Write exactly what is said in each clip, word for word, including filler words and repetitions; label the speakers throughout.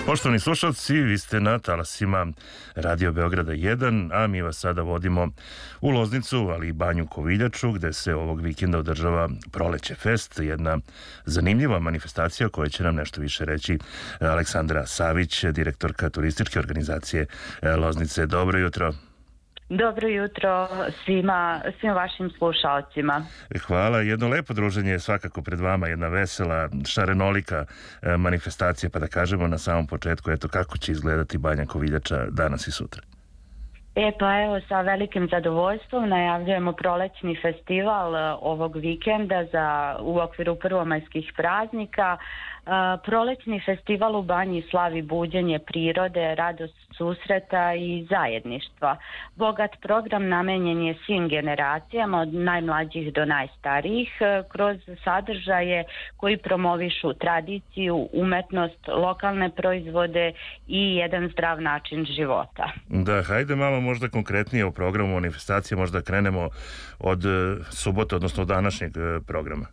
Speaker 1: Poštovani slušalci, vi ste na talasima Radio Beograda jedan, a mi vas sada vodimo u Loznicu, ali i Banju Koviljaču, gde se ovog vikenda održava Proleće fest, jedna zanimljiva manifestacija koja će nam nešto više reći Aleksandra Savić, direktorka turističke organizacije Loznice. Dobro jutro.
Speaker 2: Dobro jutro svima, svim vašim slušalcima.
Speaker 1: Hvala. Jedno lepo druženje je svakako pred vama, jedna vesela, šarenolika manifestacija, pa da kažemo na samom početku, eto kako će izgledati Banja Koviljača danas i sutra.
Speaker 2: E pa evo, sa velikim zadovoljstvom najavljujemo prolećni festival ovog vikenda za, u okviru prvomajskih praznika. Prolećni festival u Banji slavi buđenje prirode, radost susreta i zajedništva. Bogat program namenjen je svim generacijama od najmlađih do najstarijih kroz sadržaje koji promovišu tradiciju, umetnost, lokalne proizvode i jedan zdrav način života.
Speaker 1: Da, hajde malo možda konkretnije o programu manifestacije, možda krenemo od subota, odnosno od današnjeg programa.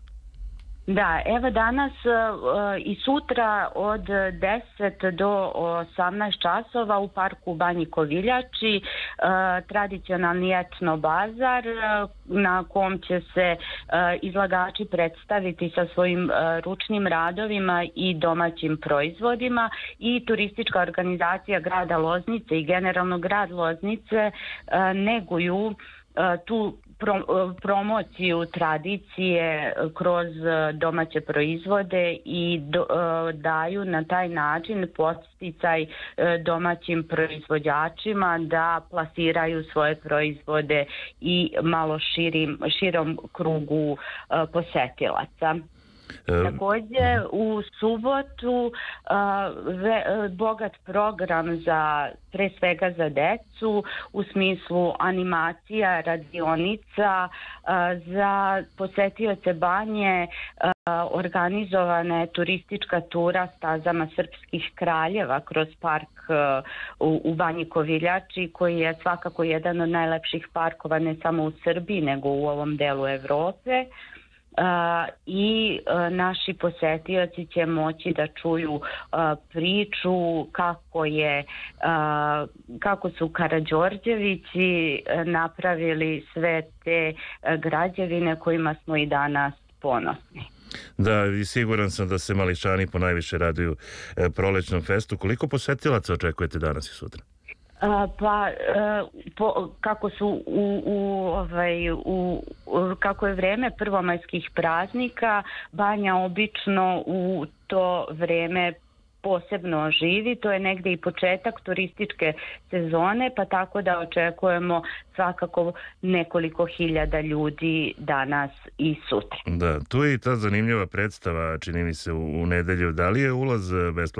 Speaker 2: Da, evo danas uh, i sutra od deset do osamnaest časova u parku Banji Koviljači uh, tradicionalni etno bazar uh, na kom će se uh, izlagači predstaviti sa svojim uh, ručnim radovima i domaćim proizvodima i turistička organizacija grada Loznice i generalno grad Loznice uh, neguju uh, tu promociju tradicije kroz domaće proizvode i do, daju na taj način podsticaj domaćim proizvođačima da plasiraju svoje proizvode i malo širim, širom krugu posetilaca. Također u subotu uh, ve, bogat program za, pre svega za decu u smislu animacija, radionica, uh, za posetioce Banje uh, organizovana je turistička tura stazama srpskih kraljeva kroz park uh, u, u Banji Koviljači, koji je svakako jedan od najlepših parkova ne samo u Srbiji nego u ovom delu Evrope. Uh, i uh, naši posetioci će moći da čuju uh, priču kako je uh, kako su Karađorđevići uh, napravili sve te uh, građevine kojima smo i danas ponosni.
Speaker 1: Da, i siguran sam da se Mališani ponajviše raduju uh, prolećnom festu. Koliko posetilaca očekujete danas i sutra?
Speaker 2: Uh, pa uh, po, kako su u, u, ovaj, u, u kako je vreme prvomajskih praznika, Banja obično u to vreme posebno živi, to je negde i početak turističke sezone, pa tako da očekujemo svakako nekoliko hiljada ljudi danas i sutra.
Speaker 1: Da, tu je i ta zanimljiva predstava, čini mi se u, u nedelju. Da li je ulaz besplatan?